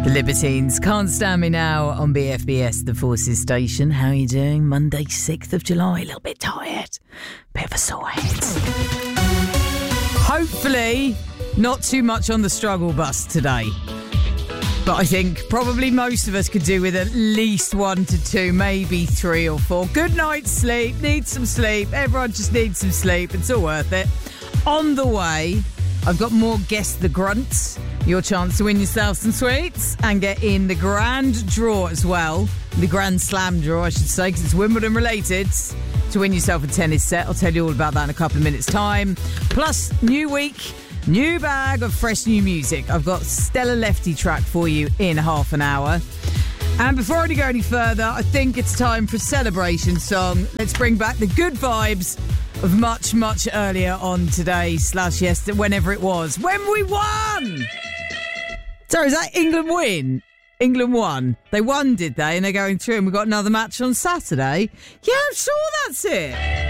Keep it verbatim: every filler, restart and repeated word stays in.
Libertines, Can't Stand Me Now on B F B S, the Forces Station. How are you doing? Monday, sixth of July. A little bit tired. Bit of a sore head. Hopefully, not too much on the struggle bus today. But I think probably most of us could do with at least one to two, maybe three or four. Good night's sleep. Need some sleep. Everyone just needs some sleep. It's all worth it. On the way, I've got more Guess the Grunts. Your chance to win yourself some sweets and get in the grand draw as well. The Grand Slam draw, I should say, because it's Wimbledon related. To win yourself a tennis set. I'll tell you all about that in a couple of minutes' time. Plus, new week, new bag of fresh new music. I've got Stella Lefty track for you in half an hour. And before I go any further, I think it's time for a celebration song. Let's bring back the good vibes of much, much earlier on today, slash yesterday, whenever it was, when we won! Sorry, is that England win? England won. They won, did they? And they're going through, and we've got another match on Saturday. Yeah, I'm sure that's it.